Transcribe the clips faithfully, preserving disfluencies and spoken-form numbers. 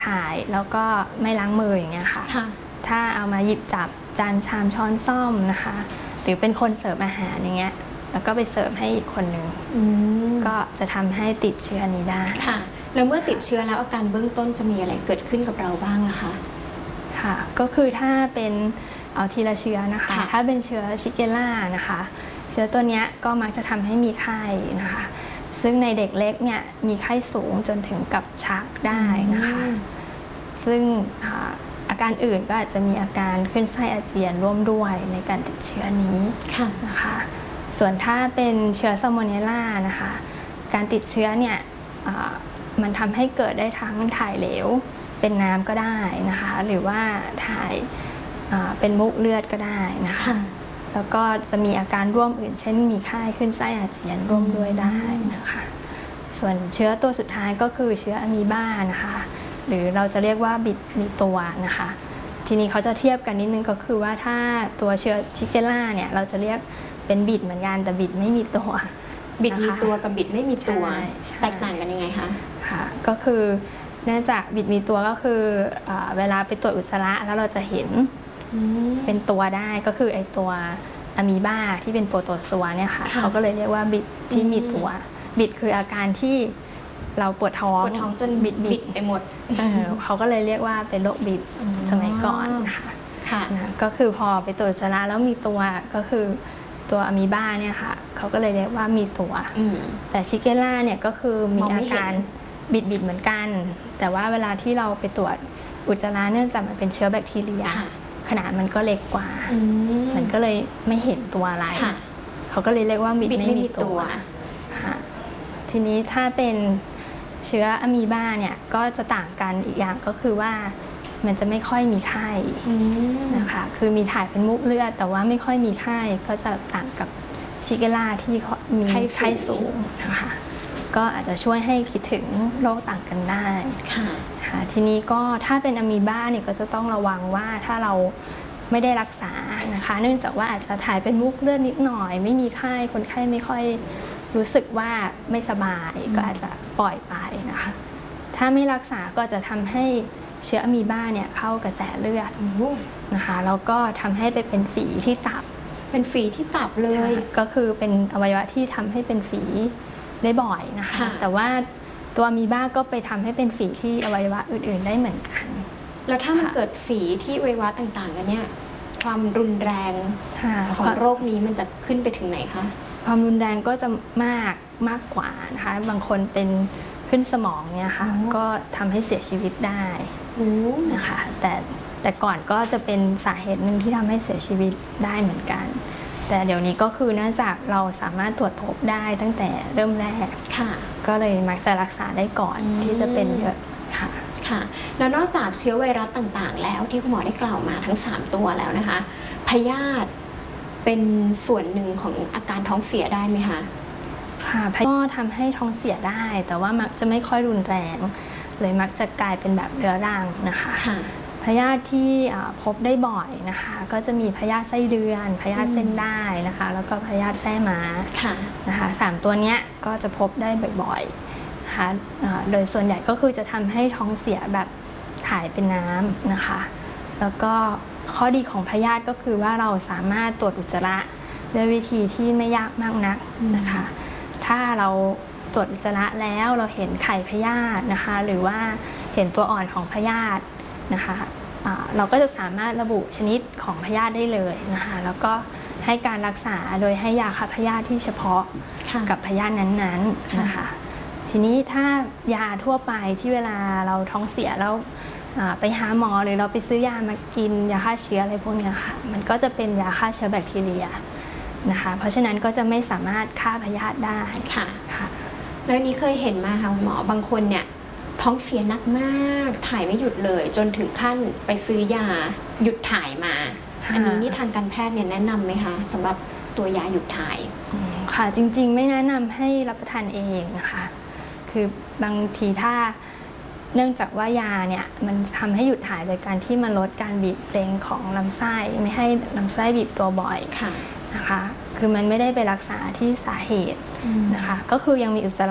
ถ่ายแล้วก็ไม่ล้างมืออย่างเงี้ยค่ะถ้าเอามาหยิบจับจานชามช้อนส้อมนะคะหรือเป็นคนเสิร์ฟอาหารอย่างเงี้ยแล้วก็ไปเสิร์ฟให้อีกคนหนึ่งก็จะทำให้ติดเชื้อนี้ได้ค่ะแล้วเมื่อติดเชื้อแล้วอาการเบื้องต้นจะมีอะไรเกิดขึ้นกับเราบ้างล่ะคะค่ะก็คือถ้าเป็นเอาทีละเชื้อนะคะถ้าเป็นเชื้อชิเกลล่านะคะเชื้อตัวนี้ก็มักจะทำให้มีไข้นะคะซึ่งในเด็กเล็กเนี่ยมีไข้สูงจนถึงกับชักได้นะคะซึ่งอาการอื่นก็อาจจะมีอาการขึ้นไส้อาเจียนร่วมด้วยในการติดเชื้อนี้นะคะส่วนถ้าเป็นเชื้อซาโมเนลล่านะคะการติดเชื้อเนี่ยมันทำให้เกิดได้ทั้งถ่ายเหลวเป็นน้ำก็ได้นะคะหรือว่าถ่ายเป็นมุกเลือดก็ได้นะคะแล้วก็จะมีอาการร่วมอื่นเช่นมีไข้ขึ้นไส้อาเจียนร่วมด้วยได้นะคะส่วนเชื้อตัวสุดท้ายก็คือเชื้ออะมีบ้านะคะหรือเราจะเรียกว่าบิดมีตัวนะคะทีนี้เขาจะเทียบกันนิดนึงก็คือว่าถ้าตัวเชื้อชิเกลล่าเนี่ยเราจะเรียกเป็นบิดเหมือนกันแต่บิดไม่มีตัวบิดมีตัวกับบิดไม่มีตัวแตกต่างกันยังไงคะค่ะก็คือเนื่องจากบิดมีตัวก็คือเวลาไปตรวจอุจจาระแล้วเราจะเห็นเป็นตัวได้ก็คือไอตัวอะมีบ้าที่เป็นโปรโตซัวเนี่ยค่ะเขาก็เลยเรียกว่าบิดที่มีตัวบิดคืออาการที่เราปวดท้องปวดท้องจนบิดบิดไปหมดเขาก็เลยเรียกว่าเป็นโรคบิดสมัยก่อนค่ะก็คือพอไปตรวจอุจจาระแล้วมีตัวก็คือตัวอะมีบ้าเนี่ยค่ะเขาก็เลยเรียกว่ามีตัวแต่ชิเกลล่าเนี่ยก็คือมีอาการบิดบิดเหมือนกันแต่ว่าเวลาที่เราไปตรวจอุจจาระเนื่องจากมันเป็นเชื้อแบคทีเรียขนาดมันก็เล็กกว่ามันก็เลยไม่เห็นตัวอะไรเขาก็เลยเรียกว่าบิดไม่มีตัวทีนี้ถ้าเป็นเชื้ออะมีบ้าเนี่ยก็จะต่างกันอีกอย่างก็คือว่ามันจะไม่ค่อยมีไข้นะคะคือมีถ่ายเป็นมุกเลือดแต่ว่าไม่ค่อยมีไข้ก็จะต่างกับชิเกลล่าที่มีไข้สูงนะคะก็อาจจะช่วยให้คิดถึงโรคต่างกันได้ค่ะทีนี้ก็ถ้าเป็นอะมีบ้าเนี่ยก็จะต้องระวังว่าถ้าเราไม่ได้รักษานะคะเนื่องจากว่าอาจจะถ่ายเป็นมุกเลือดนิดหน่อยไม่มีไข้คนไข้ไม่ค่อยรู้สึกว่าไม่สบายก็อาจจะปล่อยไปนะคะถ้าไม่รักษาก็จะทำให้เชื้ออะมีบ้าเนี่ยเข้ากระแสเลือดนะคะแล้วก็ทำให้ไปเป็นฝีที่ตับเป็นฝีที่ตับเลยก็คือเป็นอวัยวะที่ทำให้เป็นฝีได้บ่อยนะคะแต่ว่าตัวอะมีบ้าก็ไปทำให้เป็นฝีที่อวัยวะอื่นๆได้เหมือนกันแล้วถ้ามันเกิดฝีที่อวัยวะต่างๆกันเนี่ยความรุนแรงของโรคนี้มันจะขึ้นไปถึงไหนคะความรุนแรงก็จะมากมากกว่านะคะบางคนเป็นขึ้นสมองเนี่ยค่ะก็ทำให้เสียชีวิตได้นะคะแต่แต่ก่อนก็จะเป็นสาเหตุหนึ่งที่ทำให้เสียชีวิตได้เหมือนกันแต่เดี๋ยวนี้ก็คือเนื่องจากเราสามารถตรวจพบได้ตั้งแต่เริ่มแรกก็เลยมักจะรักษาได้ก่อนที่จะเป็นเยอะค่ะค่ะแล้วนอกจากเชื้อไวรัสต่างๆแล้วที่คุณหมอได้กล่าวมาทั้งสามตัวแล้วนะคะพยาธิเป็นส่วนหนึ่งของอาการท้องเสียได้ไหมคะค่ะพยาธิก็ทำให้ท้องเสียได้แต่ว่ามักจะไม่ค่อยรุนแรงเลยมักจะกลายเป็นแบบเรื้อรังนะคะพยาธิที่พบได้บ่อยนะคะก็จะมีพยาธิไส้เดือนพยาธิเส้นได้นะคะแล้วก็พยาธิแส้ม้านะคะสามตัวนี้ก็จะพบได้บ่อยๆนะคะโดยส่วนใหญ่ก็คือจะทำให้ท้องเสียแบบถ่ายเป็นน้ำนะคะแล้วก็ข้อดีของพยาธิก็คือว่าเราสามารถตรวจอุจจาระด้วยวิธีที่ไม่ยากมากนักนะคะถ้าเราตรวจอุจจาระแล้วเราเห็นไข่พยาธินะคะหรือว่าเห็นตัวอ่อนของพยาธินะคะเราก็จะสามารถระบุชนิดของพยาธิได้เลยนะคะแล้วก็ให้การรักษาโดยให้ยาฆ่าพยาธิที่เฉพาะกับพยาธินั้นๆนะคะทีนี้ถ้ายาทั่วไปที่เวลาเราท้องเสียแล้วไปหาหมอหรือเราไปซื้อยามากินยาฆ่าเชื้ออะไรพวกนี้ค่ะมันก็จะเป็นยาฆ่าเชื้อแบคทีเรียนะคะเพราะฉะนั้นก็จะไม่สามารถฆ่าพยาธิได้ค่ะค่ะแล้วนี้เคยเห็นมาค่ะหมอบางคนเนี่ยท้องเสียหนักมากถ่ายไม่หยุดเลยจนถึงขั้นไปซื้อยาหยุดถ่ายมาอันนี้นี่ทางการแพทย์เนี่ยแนะนำไหมคะสำหรับตัวยาหยุดถ่ายค่ะจริงๆไม่แนะนำให้รับประทานเองนะคะคือบางทีถ้าเนื่องจากว่ายาเนี่ยมันทำให้หยุดถ่ายโดยการที่มันลดการบีบเร่งของลำไส้ไม่ให้ลำไส้บีบตัวบ่อยนะคะคือมันไม่ได้ไปรักษาที่สาเหตุนะคะก็คือยังมีอุจจาระ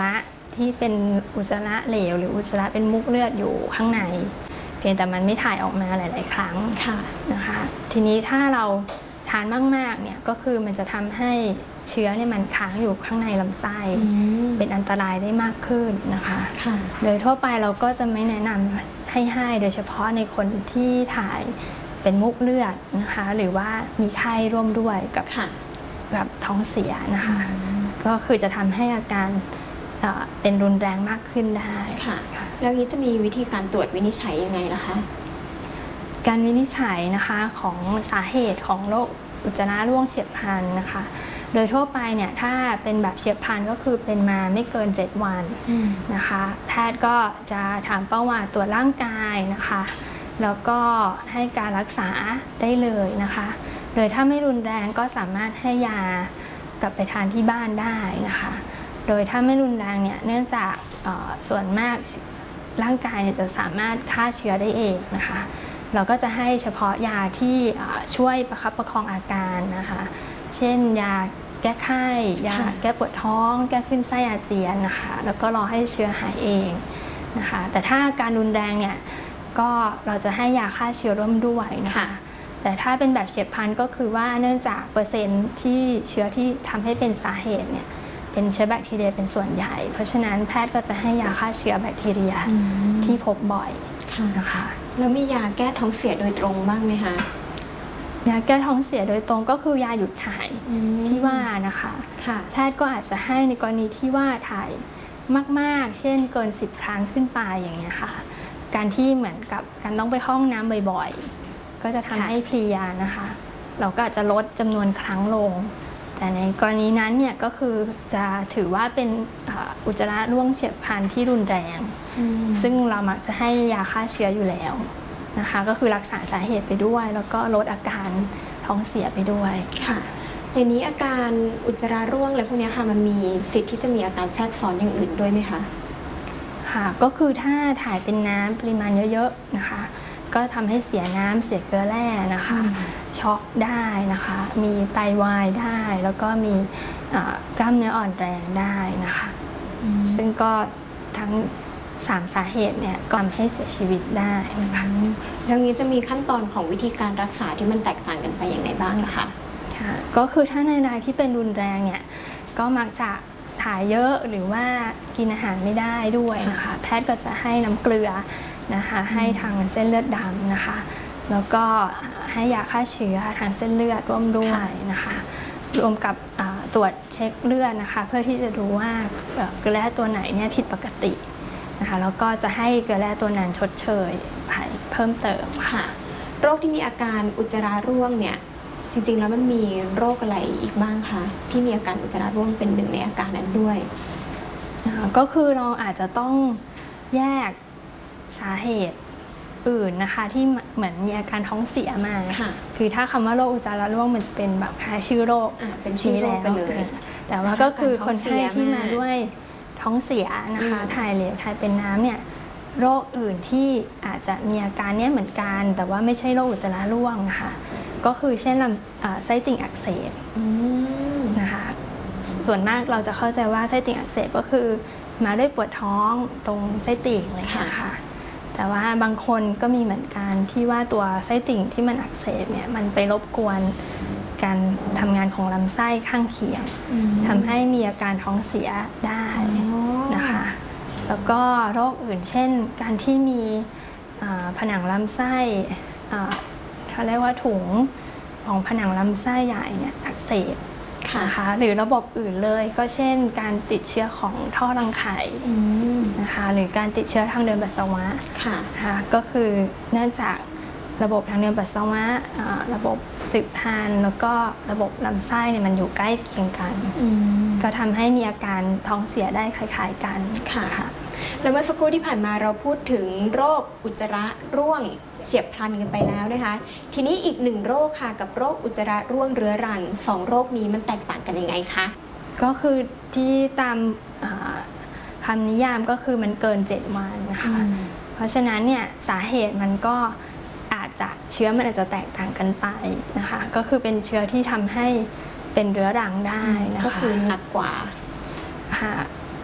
ที่เป็นอุจจาระเหลวหรืออุจจาระเป็นมุกเลือดอยู่ข้างในเพียงแต่มันไม่ถ่ายออกมาหลายๆครั้งนะคะทีนี้ถ้าเราทานมากๆเนี่ยก็คือมันจะทำให้เชื้อเนี่ยมันค้างอยู่ข้างในลำไส้เป็นอันตรายได้มากขึ้นนะคะโดยทั่วไปเราก็จะไม่แนะนำให้ให้โดยเฉพาะในคนที่ถ่ายเป็นมุกเลือดนะคะหรือว่ามีไข้ร่วมด้วยกับกับท้องเสียนะคะก็คือจะทำให้อาการเป็นรุนแรงมากขึ้นได้ค่ะแล้วนี้จะมีวิธีการตรวจวินิจฉัยยังไงล่ะคะการวินิจฉัยนะคะของสาเหตุของโรคอุจจาระร่วงเฉียบพลันนะคะโดยทั่วไปเนี่ยถ้าเป็นแบบเฉียบพลันก็คือเป็นมาไม่เกินเจ็ดวันนะคะแพทย์ก็จะถามประวัติตรวจร่างกายนะคะแล้วก็ให้การรักษาได้เลยนะคะโดยถ้าไม่รุนแรงก็สามารถให้ยากลับไปทานที่บ้านได้นะคะโดยถ้าไม่รุนแรงเนี่ยเนื่องจากส่วนมากร่างกายเนี่ยจะสามารถฆ่าเชื้อได้เองนะคะเราก็จะให้เฉพาะยาที่ช่วยประคับประคองอาการนะคะเช่นยาแก้ไข้ยาแก้ปวดท้องแก้ขึ้นไส้อาเจียนนะคะแล้วก็รอให้เชื้อหายเองนะคะแต่ถ้าอาการรุนแรงเนี่ยก็เราจะให้ยาฆ่าเชื้อร่วมด้วยนะคะแต่ถ้าเป็นแบบเฉียบพลันก็คือว่าเนื่องจากเปอร์เซ็นต์ที่เชื้อที่ทำให้เป็นสาเหตุเนี่ยเป็นเชื้อแบคทีเรียเป็นส่วนใหญ่เพราะฉะนั้นแพทย์ก็จะให้ยาฆ่าเชื้อแบคทีเรียที่พบบ่อยนะคะแล้วมียาแก้ท้องเสียโดยตรงบ้างไหมคะยาแก้ท้องเสียโดยตรงก็คือยาหยุดถ่ายที่ว่านะคะแพทย์ก็อาจจะให้ในกรณีที่ว่าถ่ายมากๆเช่นเกินสิบครั้งขึ้นไปอย่างเงี้ยค่ะการที่เหมือนกับการต้องไปห้องน้ำบ่อยๆก็จะทำให้เพลียนะคะเราก็อาจจะลดจำนวนครั้งลงแต่ในกรณีนั้นเนี่ยก็คือจะถือว่าเป็นอุจจาระร่วงเฉียบพลันที่รุนแรงซึ่งเรามักจะให้ยาฆ่าเชื้ออยู่แล้วนะคะก็คือรักษาสาเหตุไปด้วยแล้วก็ลดอาการท้องเสียไปด้วยค่ะอย่างนี้อาการอุจจาระร่วงอะไรพวกนี้ค่ะมันมีสิทธิ์ที่จะมีอาการแทรกซ้อนอย่างอื่นด้วยไหมคะค่ะก็คือถ้าถ่ายเป็นน้ำปริมาณเยอะๆนะคะก็ทำให้เสียน้ำเสียเกลือแร่นะคะช็อกได้นะคะมีไตวายได้แล้วก็มีกล้ามเนื้ออ่อนแรงได้นะคะซึ่งก็ทั้งสามสาเหตุเนี่ยก็ทำให้เสียชีวิตได้นะคะแล้วนี้จะมีขั้นตอนของวิธีการรักษาที่มันแตกต่างกันไปอย่างไรบ้างนะคะค่ะก็คือถ้าในรายที่เป็นรุนแรงเนี่ยก็มักจะถ่ายเยอะหรือว่ากินอาหารไม่ได้ด้วยนะคะแพทย์ก็จะให้น้ำเกลือนะคะให้ทางเส้นเลือดดำนะคะแล้วก็ให้ยาฆ่าเชื้อทางเส้นเลือดร่วมด้วยนะคะรวมกับตรวจเช็คเลือดนะคะเพื่อที่จะดูว่าเกลือแร่ตัวไหนเนี่ยผิดปกตินะคะแล้วก็จะให้เกลือแร่ตัวนั้นชดเชยไปเพิ่มเติมค่ะโรคที่มีอาการอุจจาระร่วงเนี่ยจริงๆแล้วมันมีโรคอะไรอีกบ้างคะที่มีอาการอุจจาระร่วงเป็นหนึ่งในอาการนั้นด้วยก็คือเราอาจจะต้องแยกสาเหตุอื่นนะคะที่เหมือนมีอาการท้องเสียมาคือถ้าคำว่าโรคอุจจาระร่วงมันจะเป็นแบบคล้ายชื่อโรคเป็นชื่อโรคไปเลยแต่ว่าก็คือคนไข้ที่มาด้วยท้องเสียนะคะถ่ายเหลวถ่ายเป็นน้ำเนี่ยโรคอื่นที่อาจจะมีอาการเนี้ยเหมือนกันแต่ว่าไม่ใช่โรคอุจจาระร่วงนะคะก็คือเช่นลำไส้ติ่งอักเสบนะคะส่วนมากเราจะเข้าใจว่าไส้ติ่งอักเสบก็คือมาด้วยปวดท้องตรงไส้ติ่งเลยค่ะแต่ว่าบางคนก็มีเหมือนกันที่ว่าตัวไส้ติ่งที่มันอักเสบเนี่ยมันไปรบกวนการทำงานของลำไส้ข้างเคียงทำให้มีอาการท้องเสียได้นะคะแล้วก็โรคอื่นเช่นการที่มีผนังลำไส้เขาเรียกว่าถุงของผนังลำไส้ใหญ่เนี่ยอักเสบนะคะหรือระบบอื่นเลยก็เช่นการติดเชื้อของท่อรังไข่นะคะหรือการติดเชื้อทางเดินปัสสาวะค่ะก็คือเนื่องจากระบบทางเดินปัสสาวะระบบสืบพันธุ์แล้วก็ระบบลำไส้เนี่ยมันอยู่ใกล้เคียงกันก็ทำให้มีอาการท้องเสียได้คล้ายๆกันค่ะแล้วเมื่อสักครู่ที่ผ่านมาเราพูดถึงโรคอุจจาระร่วงเฉียบพลันกันไปแล้วนะคะทีนี้อีกหนึ่งโรคค่ะกับโรคอุจจาระร่วงเรื้อรังสองโรคนี้มันแตกต่างกันยังไงคะก็คือที่ตามคำนิยามก็คือมันเกินเจ็ดวันนะคะเพราะฉะนั้นเนี่ยสาเหตุมันก็อาจจะเชื้อมันอาจจะแตกต่างกันไปนะคะก็คือเป็นเชื้อที่ทำให้เป็นเรื้อรังได้นะคะก็คือหนักกว่าค่ะ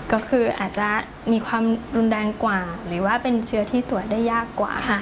ก็คืออาจจะมีความรุนแรงกว่าหรือว่าเป็นเชื้อที่ตรวจได้ยากกว่าค่ะ